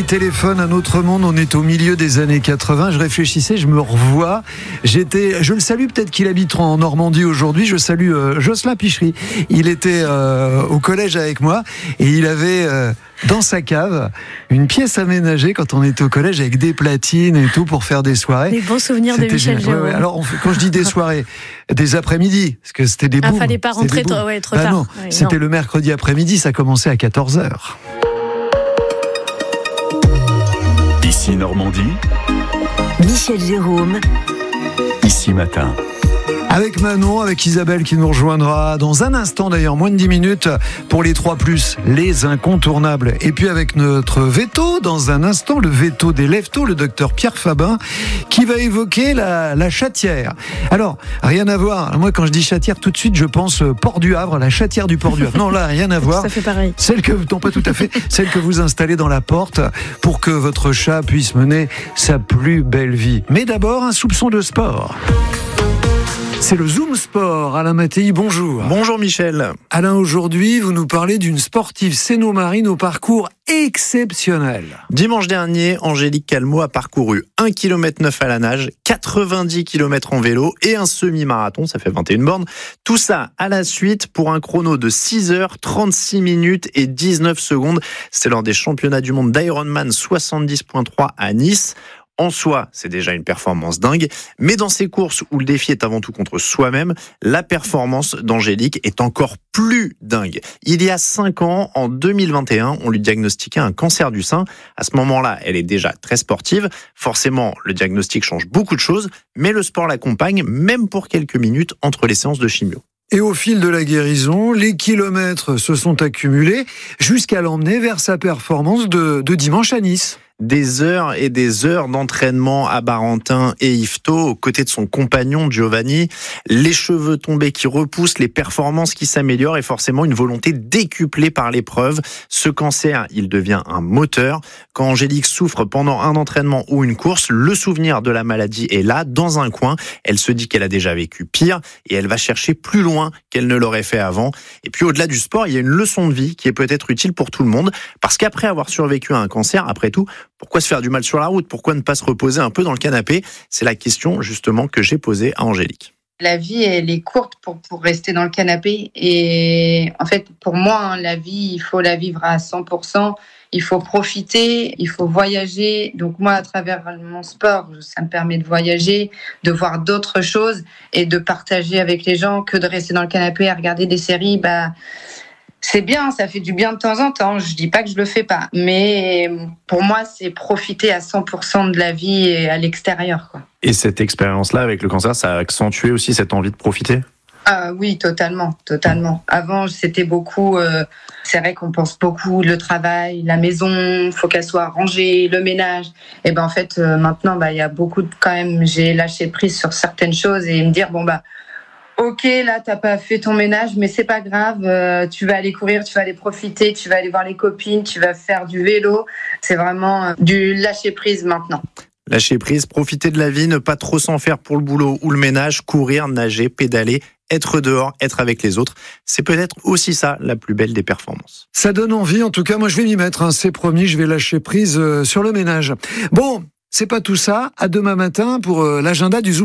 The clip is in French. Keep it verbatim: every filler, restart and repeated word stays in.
il téléphone un autre monde. On est au milieu des années quatre-vingts. Je réfléchissais, je me revois. J'étais, je le salue, peut-être qu'il habite en Normandie aujourd'hui. Je salue euh, Jocelyn Pichery. Il était euh, au collège avec moi et il avait euh, dans sa cave une pièce aménagée quand on était au collège avec des platines et tout pour faire des soirées. Des bons souvenirs C'était de Michel génial. Jérôme. Ouais, ouais. Alors, on, quand je dis des soirées, des après-midi, parce que c'était des Ah, booms. fallait pas C'était rentrer des booms. trop, ouais, trop Bah tard. non, Ouais, c'était non. le mercredi après-midi, ça commençait à quatorze heures. Ici Normandie, Michel Jérôme, ici Matin. Avec Manon, avec Isabelle qui nous rejoindra dans un instant d'ailleurs, moins de dix minutes pour les trois plus, les incontournables. Et puis avec notre veto, dans un instant, le veto des leftos, le docteur Pierre Fabin, qui va évoquer la, la chatière. Alors, rien à voir. Moi, quand je dis chatière, tout de suite, je pense Port du Havre, la chatière du Port du Havre. Non, là, rien à voir. Ça fait pareil. Celle que, non pas tout à fait, celle que vous installez dans la porte pour que votre chat puisse mener sa plus belle vie. Mais d'abord, un soupçon de sport. C'est le Zoom Sport. Alain Mattei, bonjour. Bonjour Michel. Alain, aujourd'hui, vous nous parlez d'une sportive sénomarine au parcours exceptionnel. Dimanche dernier, Angélique Calmot a parcouru un virgule neuf kilomètres à la nage, quatre-vingt-dix kilomètres en vélo et un semi-marathon, ça fait vingt et une bornes. Tout ça à la suite pour un chrono de six heures, trente-six minutes et dix-neuf secondes. C'est lors des championnats du monde d'Ironman soixante-dix virgule trois à Nice. En soi, c'est déjà une performance dingue, mais dans ces courses où le défi est avant tout contre soi-même, la performance d'Angélique est encore plus dingue. Il y a cinq ans, en deux mille vingt et un, on lui diagnostiquait un cancer du sein. À ce moment-là, elle est déjà très sportive. Forcément, le diagnostic change beaucoup de choses, mais le sport l'accompagne, même pour quelques minutes entre les séances de chimio. Et au fil de la guérison, les kilomètres se sont accumulés jusqu'à l'emmener vers sa performance de, de dimanche à Nice. Des heures et des heures d'entraînement à Barentin et Yvetot aux côtés de son compagnon Giovanni, les cheveux tombés qui repoussent, les performances qui s'améliorent et forcément une volonté décuplée par l'épreuve. Ce cancer, il devient un moteur. Quand Angélique souffre pendant un entraînement ou une course, le souvenir de la maladie est là, dans un coin. Elle se dit qu'elle a déjà vécu pire et elle va chercher plus loin qu'elle ne l'aurait fait avant. Et puis au-delà du sport, il y a une leçon de vie qui est peut-être utile pour tout le monde parce qu'après avoir survécu à un cancer, après tout, pourquoi se faire du mal sur la route ? Pourquoi ne pas se reposer un peu dans le canapé ? C'est la question justement que j'ai posée à Angélique. La vie, elle est courte pour, pour rester dans le canapé. Et en fait, pour moi, hein, la vie, il faut la vivre à cent pour cent. Il faut profiter, il faut voyager. Donc moi, à travers mon sport, ça me permet de voyager, de voir d'autres choses et de partager avec les gens que de rester dans le canapé à regarder des séries. Bah, c'est bien, ça fait du bien de temps en temps. Je dis pas que je le fais pas, mais pour moi, c'est profiter à cent pour cent de la vie et à l'extérieur, quoi. Et cette expérience-là avec le cancer, ça a accentué aussi cette envie de profiter ? Ah oui, totalement, totalement. Avant, c'était beaucoup. Euh, c'est vrai qu'on pense beaucoup le travail, la maison, faut qu'elle soit rangée, le ménage. Et ben en fait, euh, maintenant, bah il y a beaucoup de quand même. J'ai lâché prise sur certaines choses et me dire bon bah. Ok, là, t'as pas fait ton ménage, mais c'est pas grave. Euh, tu vas aller courir, tu vas aller profiter, tu vas aller voir les copines, tu vas faire du vélo. C'est vraiment euh, du lâcher prise maintenant. Lâcher prise, profiter de la vie, ne pas trop s'en faire pour le boulot ou le ménage, courir, nager, pédaler, être dehors, être avec les autres. C'est peut-être aussi ça la plus belle des performances. Ça donne envie, en tout cas, moi je vais m'y mettre, hein. C'est promis, je vais lâcher prise euh, sur le ménage. Bon, c'est pas tout ça. À demain matin pour euh, l'agenda du Zoom.